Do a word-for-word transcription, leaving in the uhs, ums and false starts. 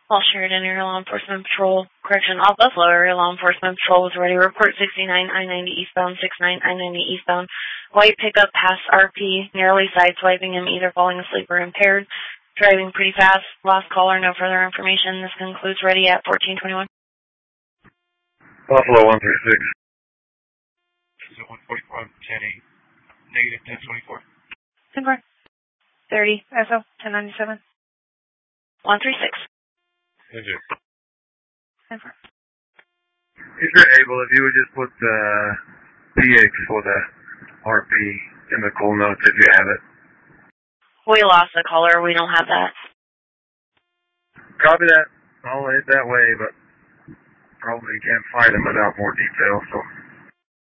All Sheridan Area Law Enforcement Patrol, correction, all Buffalo Area Law Enforcement Patrol was ready. Report sixty-nine I ninety eastbound, sixty-nine I ninety eastbound. White pickup past R P, narrowly sideswiping him, either falling asleep or impaired. Driving pretty fast. Lost caller, no further information. This concludes ready at fourteen twenty-one. Buffalo one three six. This is one forty-four, ten eight. Negative ten twenty-four. ten four. thirty, S O, ten ninety-seven. one three six. Yes, sir. ten four. If you're able, if you would just put the P X for the R P in the call notes if you have it. We lost the caller. We don't have that. Copy that. I'll hit that way, but probably can't find him without more detail, so...